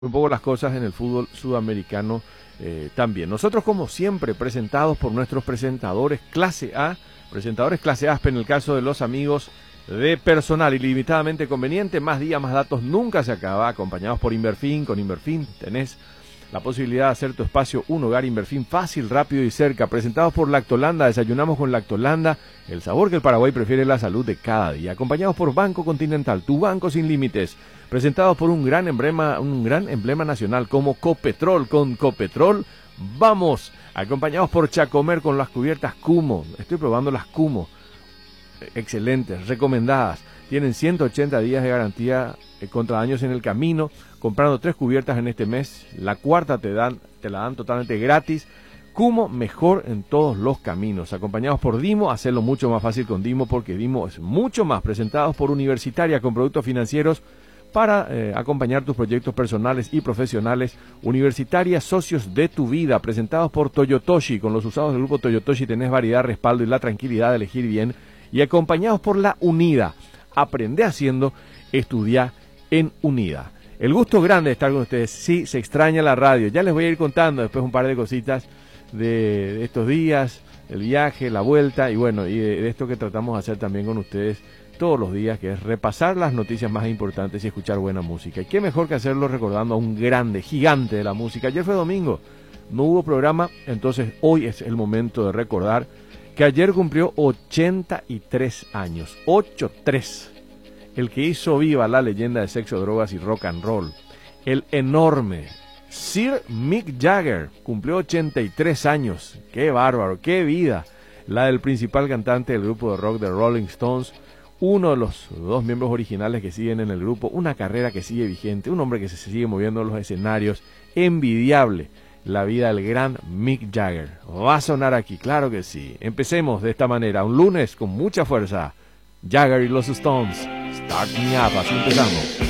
un poco las cosas en el fútbol sudamericano también. Nosotros, como siempre, presentados por nuestros presentadores clase A, en el caso de los amigos de Personal Ilimitadamente Conveniente, más días, más datos, nunca se acaba, acompañados por Inverfin. Con Inverfin tenés la posibilidad de hacer tu espacio un hogar. Inverfin, fácil, rápido y cerca. Presentados por Lactolanda, desayunamos con Lactolanda, el sabor que el Paraguay prefiere, la salud de cada día. Acompañados por Banco Continental, tu banco sin límites. Presentados por un gran emblema nacional como Copetrol. Con Copetrol vamos. Acompañados por Chacomer con las cubiertas Cumo. Estoy probando las Cumo. Excelentes, recomendadas. Tienen 180 días de garantía contra daños en el camino. Comprando 3 cubiertas en este mes, la cuarta te la dan totalmente gratis. Cumo, mejor en todos los caminos. Acompañados por Dimo, hacerlo mucho más fácil con Dimo, porque Dimo es mucho más. Presentados por Universitaria, con productos financieros para acompañar tus proyectos personales y profesionales. Universitaria, socios de tu vida. Presentados por Toyotoshi. Con los usados del grupo Toyotoshi tenés variedad, respaldo y la tranquilidad de elegir bien. Y acompañados por La Unida. Aprende haciendo, estudia en Unida. El gusto grande de estar con ustedes. Sí, se extraña la radio. Ya les voy a ir contando después un par de cositas de estos días, el viaje, la vuelta y bueno, y de esto que tratamos de hacer también con ustedes todos los días, que es repasar las noticias más importantes y escuchar buena música. Y qué mejor que hacerlo recordando a un grande, gigante de la música. Ayer fue domingo, no hubo programa, entonces hoy es el momento de recordar que ayer cumplió 83 años, 83. El que hizo viva la leyenda de sexo, drogas y rock and roll, el enorme Sir Mick Jagger, cumplió 83 años. ¡Qué bárbaro! ¡Qué vida! La del principal cantante del grupo de rock de Rolling Stones, uno de los 2 miembros originales que siguen en el grupo, una carrera que sigue vigente, un hombre que se sigue moviendo en los escenarios, envidiable la vida del gran Mick Jagger. Va a sonar aquí, claro que sí. Empecemos de esta manera, un lunes con mucha fuerza. Jagger y los Stones, Start Me Up, así empezamos.